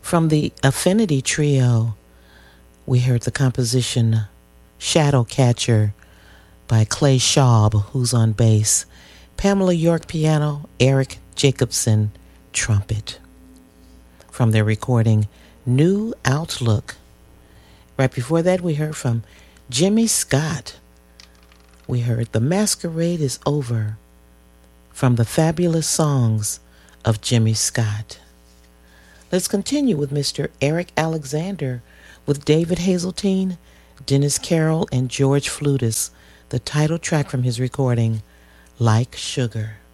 From the Affinity Trio, we heard the composition Shadow Catcher by Clay Schaub, who's on bass, Pamela York piano, Eric Jacobson trumpet. From their recording New Outlook. Right before that, we heard from Jimmy Scott. We heard The Masquerade is Over from the fabulous songs of Jimmy Scott. Let's continue with Mr. Eric Alexander with David Hazeltine, Dennis Carroll, and George Flutis, the title track from his recording, Like Sugar.